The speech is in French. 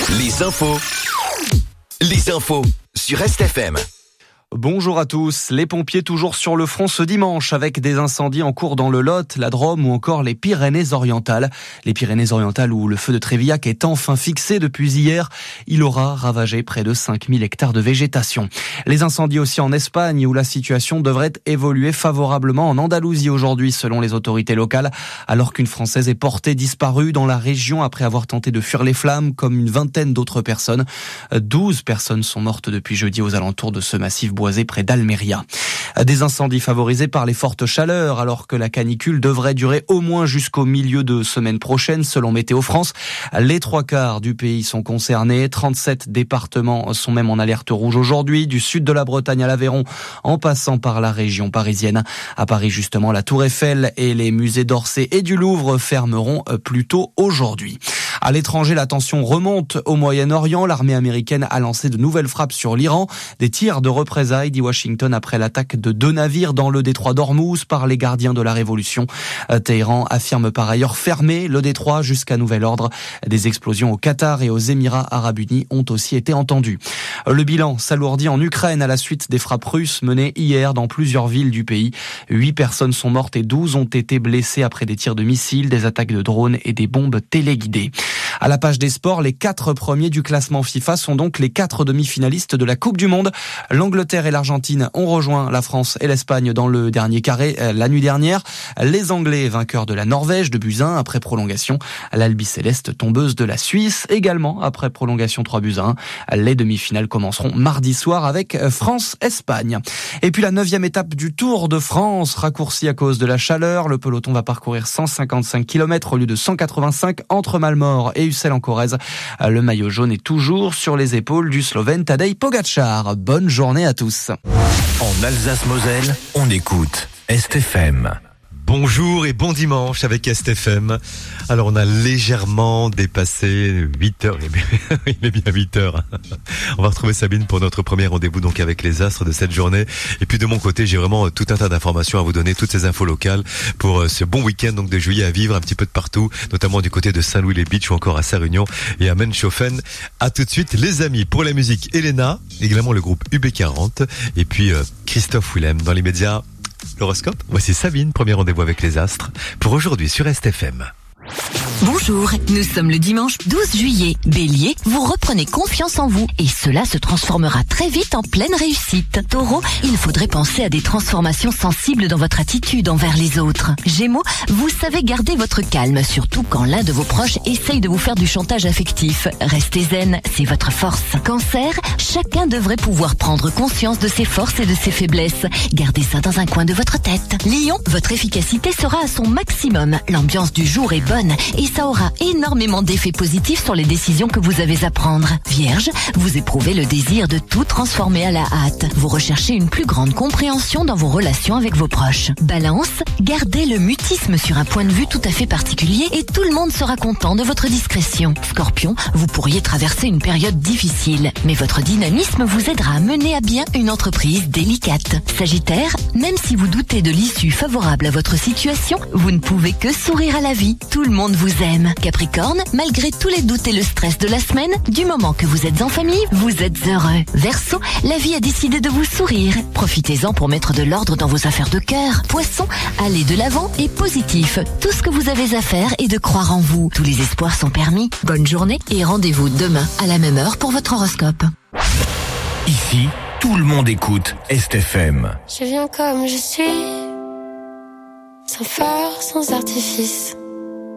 Les infos sur STFM. Bonjour à tous. Les pompiers toujours sur le front ce dimanche avec des incendies en cours dans le Lot, la Drôme ou encore les Pyrénées-Orientales. Les Pyrénées-Orientales où le feu de Trévillac est enfin fixé depuis hier. Il aura ravagé près de 5000 hectares de végétation. Les incendies aussi en Espagne où la situation devrait évoluer favorablement en Andalousie aujourd'hui selon les autorités locales, alors qu'une Française est portée disparue dans la région après avoir tenté de fuir les flammes comme une vingtaine d'autres personnes. 12 personnes sont mortes depuis jeudi aux alentours de ce massif boisé près d'Almeria. Des incendies favorisés par les fortes chaleurs alors que la canicule devrait durer au moins jusqu'au milieu de semaine prochaine selon Météo France. Les 3/4 du pays sont concernés. 37 départements sont même en alerte rouge aujourd'hui, du sud de la Bretagne à l'Aveyron en passant par la région parisienne. À Paris justement, la Tour Eiffel et les musées d'Orsay et du Louvre fermeront plus tôt aujourd'hui. À l'étranger, la tension remonte au Moyen-Orient. L'armée américaine a lancé de nouvelles frappes sur l'Iran. Des tirs de représailles, dit Washington, après l'attaque de 2 navires dans le détroit d'Ormuz par les gardiens de la Révolution. Téhéran affirme par ailleurs fermer le détroit jusqu'à nouvel ordre. Des explosions au Qatar et aux Émirats arabes unis ont aussi été entendues. Le bilan s'alourdit en Ukraine à la suite des frappes russes menées hier dans plusieurs villes du pays. 8 personnes sont mortes et 12 ont été blessées après des tirs de missiles, des attaques de drones et des bombes téléguidées. À la page des sports, les 4 premiers du classement FIFA sont donc les 4 demi-finalistes de la Coupe du Monde. L'Angleterre et l'Argentine ont rejoint la France et l'Espagne dans le dernier carré la nuit dernière. Les Anglais vainqueurs de la Norvège de buts 1 après prolongation. L'Albi-Céleste tombeuse de la Suisse également après prolongation 3-1. Les demi-finales commenceront mardi soir avec France-Espagne. Et puis la 9e étape du Tour de France, raccourcie à cause de la chaleur. Le peloton va parcourir 155 km au lieu de 185 entre Malmort et Ussel en Corrèze. Le maillot jaune est toujours sur les épaules du Slovène Tadej Pogačar. Bonne journée à tous. En Alsace-Moselle, on écoute STFM. Bonjour et bon dimanche avec STFM. Alors on a légèrement dépassé 8h, il est bien 8h. On va retrouver Sabine pour notre premier rendez-vous donc avec les astres de cette journée. Et puis de mon côté, j'ai vraiment tout un tas d'informations à vous donner, toutes ces infos locales pour ce bon week-end donc de juillet à vivre un petit peu de partout, notamment du côté de Saint-Louis-les-Beach ou encore à Saint-Réunion et à Menshofen. À tout de suite les amis. Pour la musique, Elena, également le groupe UB40 et puis Christophe Willem. Dans les médias, l'horoscope, voici Sabine, premier rendez-vous avec les astres pour aujourd'hui sur STFM. Bonjour, nous sommes le dimanche 12 juillet. Bélier, vous reprenez confiance en vous et cela se transformera très vite en pleine réussite. Taureau, il faudrait penser à des transformations sensibles dans votre attitude envers les autres. Gémeaux, vous savez garder votre calme, surtout quand l'un de vos proches essaye de vous faire du chantage affectif. Restez zen, c'est votre force. Cancer, chacun devrait pouvoir prendre conscience de ses forces et de ses faiblesses. Gardez ça dans un coin de votre tête. Lion, votre efficacité sera à son maximum. L'ambiance du jour est bonne et ça aura énormément d'effets positifs sur les décisions que vous avez à prendre. Vierge, vous éprouvez le désir de tout transformer à la hâte. Vous recherchez une plus grande compréhension dans vos relations avec vos proches. Balance, gardez le mutisme sur un point de vue tout à fait particulier et tout le monde sera content de votre discrétion. Scorpion, vous pourriez traverser une période difficile, mais votre dynamisme vous aidera à mener à bien une entreprise délicate. Sagittaire, même si vous doutez de l'issue favorable à votre situation, vous ne pouvez que sourire à la vie. Tout le monde vous aime. Capricorne, malgré tous les doutes et le stress de la semaine, du moment que vous êtes en famille, vous êtes heureux. Verseau, la vie a décidé de vous sourire. Profitez-en pour mettre de l'ordre dans vos affaires de cœur. Poisson, allez de l'avant et positif. Tout ce que vous avez à faire est de croire en vous. Tous les espoirs sont permis. Bonne journée et rendez-vous demain à la même heure pour votre horoscope. Ici, tout le monde écoute STFM. Je viens comme je suis, sans phare, sans artifice.